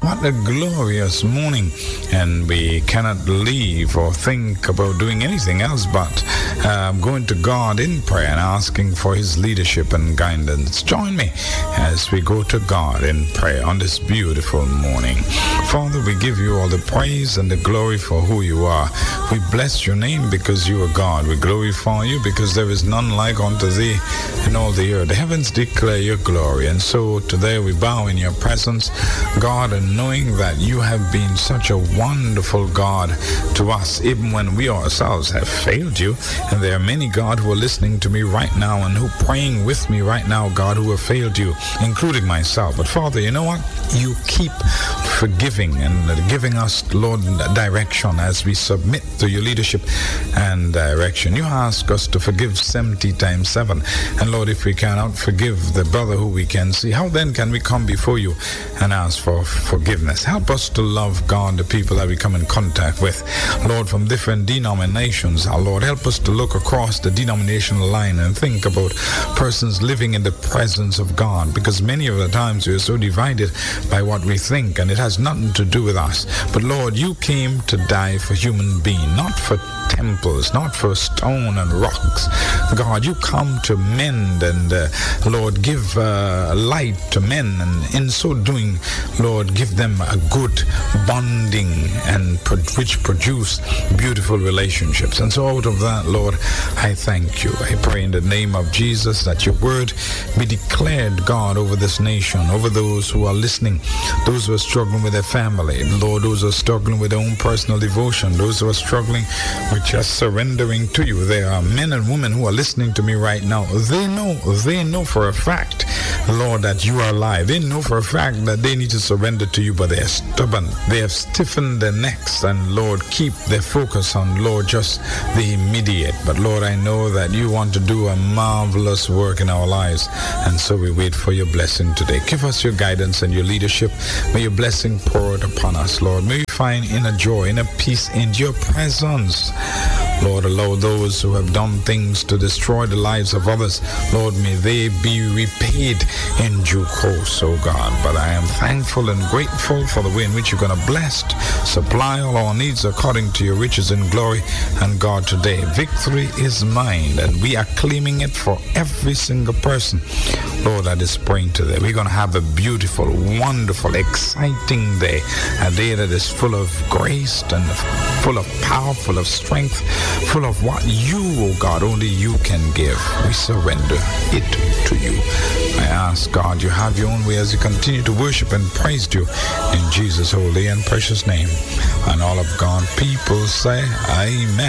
What a glorious morning. And we cannot leave or think about doing anything else but going to God in prayer and asking for His leadership and guidance. Join me as we go to God in prayer on this beautiful morning. Father, we give you all the praise and the glory for who you are. We bless your name because you are God. We glorify you because there is none like unto thee in all the earth. The heavens declare your glory. And so today we bow in your presence, God, and knowing that you have been such a wonderful God to us, even when we ourselves have failed you. And there are many, God, who are listening to me right now and who are praying with me right now, God, who have failed you, including myself. But Father, you know what? You keep forgiving and giving us, Lord, direction as we submit to your leadership and direction. You ask us to forgive 70 times 7. And Lord, if we cannot forgive the brother who we can see, how then can we come before you and ask for forgiveness? Help us to love, God, the people that we come in contact with, Lord, from different denominations. Our Lord, help us to look across the denominational line and think about persons living in the presence of God, because many of the times we are so divided by what we think, and it has nothing to do with us. But Lord, you came to die for human beings, not for temples, not for stone and rocks. God, you come to mend and Lord, give light to men, and in so doing, Lord, give them a good bonding and which produce beautiful relationships. And so out of that, Lord, I thank you. I pray in the name of Jesus that your word be declared, God, over this nation, over those who are listening, those who are struggling with their family, Lord, those who are struggling with their own personal devotion, those who are struggling with just surrendering to you. There are men and women who are listening to me right now. They know for a fact, Lord, that you are alive. They know for a fact that they need to surrender to you, but they are stubborn. They have stiffened their necks, and Lord, keep their focus on, Lord, just the immediate. But Lord, I know that you want to do a marvelous work in our lives, and so we wait for your blessing today. Give us your guidance and your leadership. May your blessing pour it upon us, Lord. May we find inner joy, inner peace in your presence. Lord, allow those who have done things to destroy the lives of others, Lord, may they be repaid in due course, oh God. But I am thankful and grateful for the way in which you're going to bless, supply all our needs according to your riches in glory. And God, today, victory is mine, and we are claiming it for every single person, Lord, that is praying today. We're going to have a beautiful, wonderful, exciting day, a day that is full of grace and full of power, full of strength, full of what you, oh God, only you can give. We surrender it to you. I ask, God, you have your own way as you continue to worship and praise you in Jesus' holy and precious name. And all of God people say, Amen.